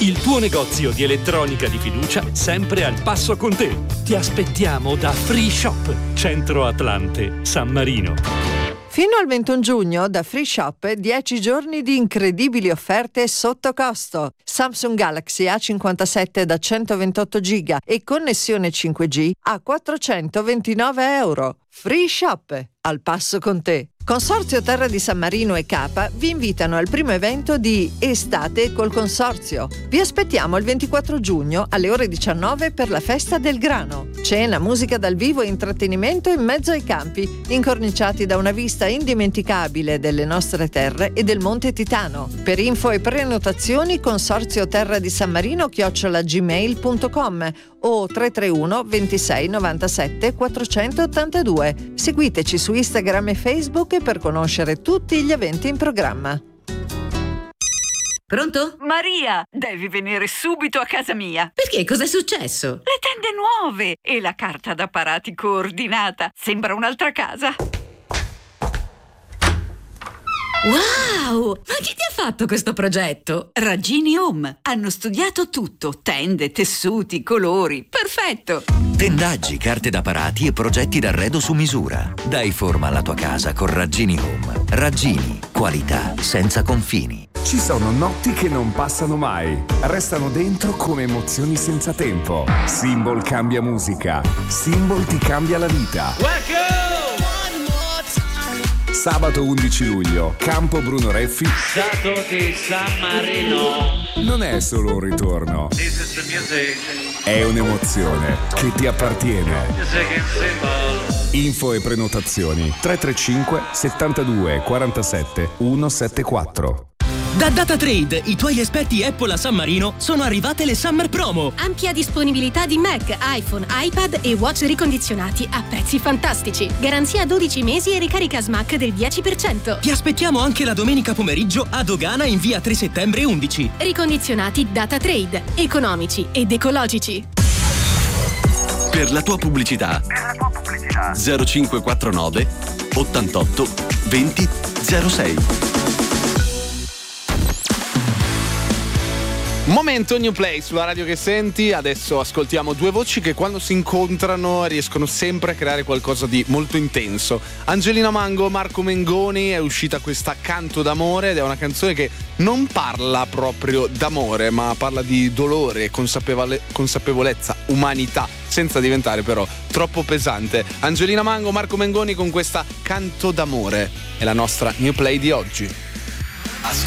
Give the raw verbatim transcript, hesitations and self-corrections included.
il tuo negozio di elettronica di fiducia sempre al passo con te. Ti aspettiamo da Free Shop, Centro Atlante, San Marino. Fino al ventuno giugno da Free Shop dieci giorni di incredibili offerte sotto costo. Samsung Galaxy A cinquantasette da centoventotto giga e connessione cinque G a quattrocentoventinove euro. Free Shop, al passo con te. Consorzio Terra di San Marino e Capa vi invitano al primo evento di Estate col Consorzio. Vi aspettiamo il ventiquattro giugno alle ore diciannove per la festa del grano. Cena, musica dal vivo e intrattenimento in mezzo ai campi, incorniciati da una vista indimenticabile delle nostre terre e del Monte Titano. Per info e prenotazioni Consorzio Terra di San Marino chiocciola gmail punto com o tre tre uno ventisei novantasette quattrocentottantadue. Seguiteci su Instagram e Facebook per conoscere tutti gli eventi in programma. Pronto? Maria, devi venire subito a casa mia. Perché? Cos'è successo? Le tende nuove e la carta d'apparati coordinata. Sembra un'altra casa. Wow! Ma chi ti ha fatto questo progetto? Raggini Home. Hanno studiato tutto. Tende, tessuti, colori. Perfetto! Tendaggi, carte d'apparati e progetti d'arredo su misura. Dai forma alla tua casa con Raggini Home. Raggini, qualità senza confini. Ci sono notti che non passano mai. Restano dentro come emozioni senza tempo. Symbol cambia musica. Symbol ti cambia la vita. Sabato undici luglio, Campo Bruno Reffi. Stato di San Marino. Non è solo un ritorno. This is the music. È un'emozione che ti appartiene. Music and symbol. Info e prenotazioni tre tre cinque settantadue quarantasette centosettantaquattro. Da DataTrade, i tuoi esperti Apple a San Marino, sono arrivate le Summer Promo. Ampia disponibilità di Mac, iPhone, iPad e watch ricondizionati a prezzi fantastici. Garanzia dodici mesi e ricarica Smack del dieci per cento. Ti aspettiamo anche la domenica pomeriggio a Dogana in via tre settembre undici. Ricondizionati DataTrade, economici ed ecologici. Per la tua pubblicità. Per la tua pubblicità. zero cinque quattro nove ottantotto venti zero sei. Momento New Play sulla radio che senti. Adesso ascoltiamo due voci che quando si incontrano riescono sempre a creare qualcosa di molto intenso. Angelina Mango, Marco Mengoni, è uscita questa Canto d'amore ed è una canzone che non parla proprio d'amore, ma parla di dolore, consapevole- consapevolezza, umanità, senza diventare però troppo pesante. Angelina Mango, Marco Mengoni con questa Canto d'amore è la nostra New Play di oggi.